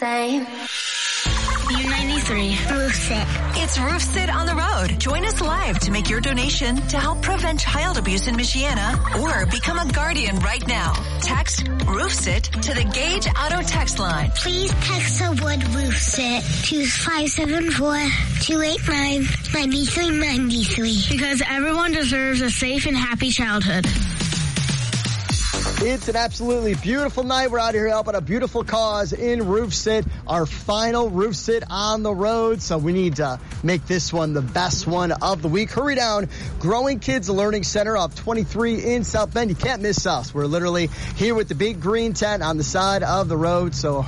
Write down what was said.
same. U93. Roof Sit. It's Roof Sit on the road. Join us live to make your donation to help prevent child abuse in Michiana or become a guardian right now. Text Roof Sit to the Gage Auto text line. Please text the word Roof Sit to 574-289-9393. Because everyone deserves a safe and happy childhood. It's an absolutely beautiful night. We're out here helping a beautiful cause in Roof Sit, our final Roof Sit on the road. So we need to make this one the best one of the week. Hurry down. Growing Kids Learning Center off 23 in South Bend. You can't miss us. We're literally here with the big green tent on the side of the road. So